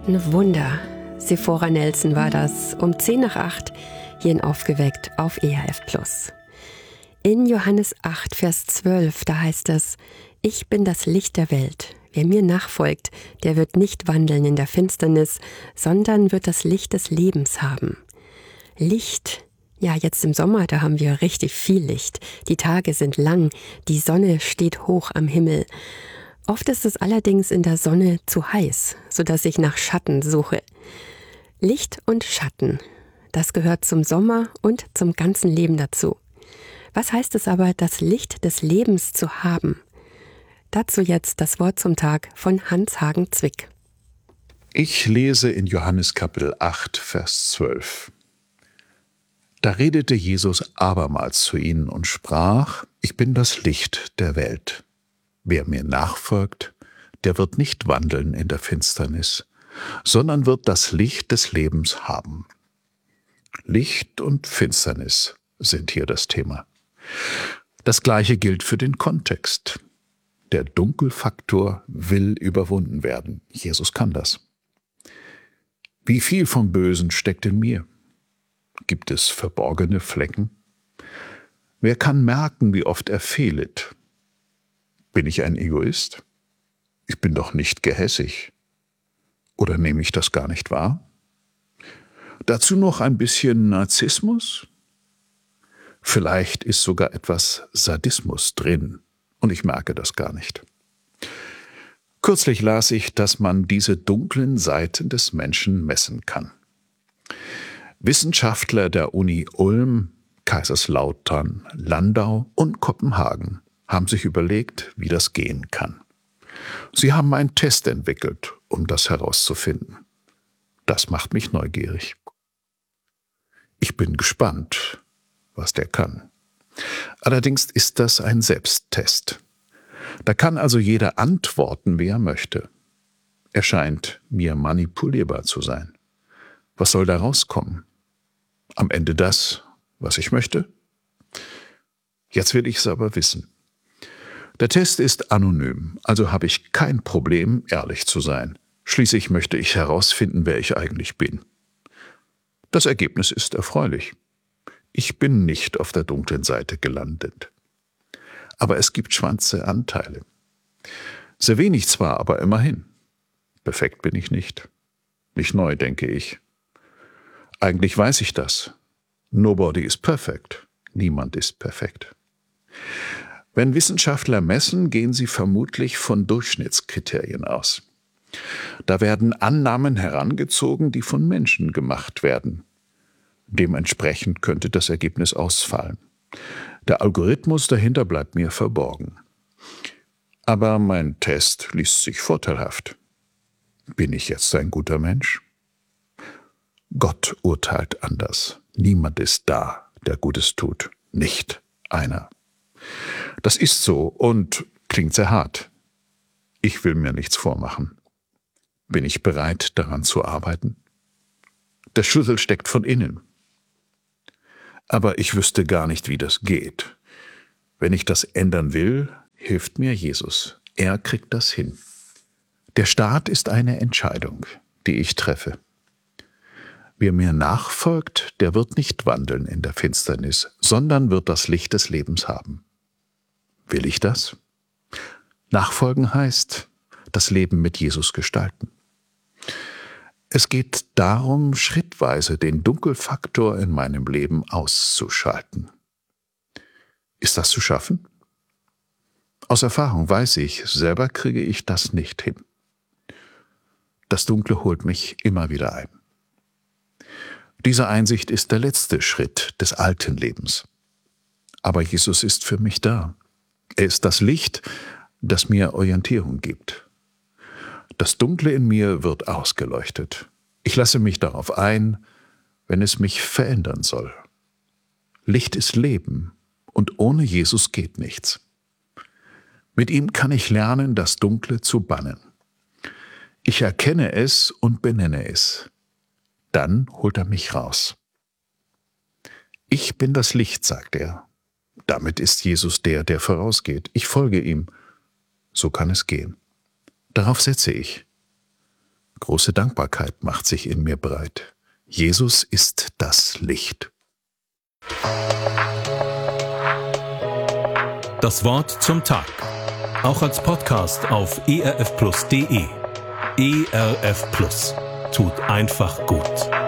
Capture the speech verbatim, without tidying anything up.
Ein Wunder. Sephora Nelson war das, um zehn nach acht, hier in Aufgeweckt auf E R F Plus. In Johannes acht, Vers zwölf, da heißt es: Ich bin das Licht der Welt. Wer mir nachfolgt, der wird nicht wandeln in der Finsternis, sondern wird das Licht des Lebens haben. Licht. Ja, jetzt im Sommer, da haben wir richtig viel Licht. Die Tage sind lang, die Sonne steht hoch am Himmel. Oft ist es allerdings in der Sonne zu heiß, sodass ich nach Schatten suche. Licht und Schatten, das gehört zum Sommer und zum ganzen Leben dazu. Was heißt es aber, das Licht des Lebens zu haben? Dazu jetzt das Wort zum Tag von Hans-Hagen Zwick. Ich lese in Johannes Kapitel acht, Vers zwölf. Da redete Jesus abermals zu ihnen und sprach: Ich bin das Licht der Welt. Wer mir nachfolgt, der wird nicht wandeln in der Finsternis, sondern wird das Licht des Lebens haben. Licht und Finsternis sind hier das Thema. Das Gleiche gilt für den Kontext. Der Dunkelfaktor will überwunden werden. Jesus kann das. Wie viel vom Bösen steckt in mir? Gibt es verborgene Flecken? Wer kann merken, wie oft er fehlet? Bin ich ein Egoist? Ich bin doch nicht gehässig. Oder nehme ich das gar nicht wahr? Dazu noch ein bisschen Narzissmus? Vielleicht ist sogar etwas Sadismus drin und ich merke das gar nicht. Kürzlich las ich, dass man diese dunklen Seiten des Menschen messen kann. Wissenschaftler der Uni Ulm, Kaiserslautern, Landau und Kopenhagen haben sich überlegt, wie das gehen kann. Sie haben einen Test entwickelt, um das herauszufinden. Das macht mich neugierig. Ich bin gespannt, was der kann. Allerdings ist das ein Selbsttest. Da kann also jeder antworten, wie er möchte. Er scheint mir manipulierbar zu sein. Was soll da rauskommen? Am Ende das, was ich möchte? Jetzt will ich es aber wissen. Der Test ist anonym, also habe ich kein Problem, ehrlich zu sein. Schließlich möchte ich herausfinden, wer ich eigentlich bin. Das Ergebnis ist erfreulich. Ich bin nicht auf der dunklen Seite gelandet. Aber es gibt schwarze Anteile. Sehr wenig zwar, aber immerhin. Perfekt bin ich nicht. Nicht neu, denke ich. Eigentlich weiß ich das. Nobody is perfect. Niemand ist perfekt. Wenn Wissenschaftler messen, gehen sie vermutlich von Durchschnittskriterien aus. Da werden Annahmen herangezogen, die von Menschen gemacht werden. Dementsprechend könnte das Ergebnis ausfallen. Der Algorithmus dahinter bleibt mir verborgen. Aber mein Test liest sich vorteilhaft. Bin ich jetzt ein guter Mensch? Gott urteilt anders. Niemand ist da, der Gutes tut. Nicht einer. Das ist so und klingt sehr hart. Ich will mir nichts vormachen. Bin ich bereit, daran zu arbeiten? Der Schlüssel steckt von innen. Aber ich wüsste gar nicht, wie das geht. Wenn ich das ändern will, hilft mir Jesus. Er kriegt das hin. Der Start ist eine Entscheidung, die ich treffe. Wer mir nachfolgt, der wird nicht wandeln in der Finsternis, sondern wird das Licht des Lebens haben. Will ich das? Nachfolgen heißt, das Leben mit Jesus gestalten. Es geht darum, schrittweise den Dunkelfaktor in meinem Leben auszuschalten. Ist das zu schaffen? Aus Erfahrung weiß ich, selber kriege ich das nicht hin. Das Dunkle holt mich immer wieder ein. Diese Einsicht ist der letzte Schritt des alten Lebens. Aber Jesus ist für mich da. Er ist das Licht, das mir Orientierung gibt. Das Dunkle in mir wird ausgeleuchtet. Ich lasse mich darauf ein, wenn es mich verändern soll. Licht ist Leben und ohne Jesus geht nichts. Mit ihm kann ich lernen, das Dunkle zu bannen. Ich erkenne es und benenne es. Dann holt er mich raus. Ich bin das Licht, sagt er. Damit ist Jesus der, der vorausgeht. Ich folge ihm. So kann es gehen. Darauf setze ich. Große Dankbarkeit macht sich in mir breit. Jesus ist das Licht. Das Wort zum Tag. Auch als Podcast auf e r f plus punkt d e. E R F Plus. Tut einfach gut.